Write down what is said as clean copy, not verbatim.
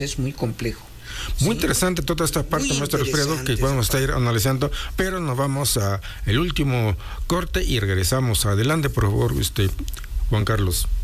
Es muy complejo. Muy interesante toda esta parte, maestro Alfredo, que vamos a ir analizando, pero nos vamos a el último corte y regresamos. Adelante, por favor, Juan Carlos.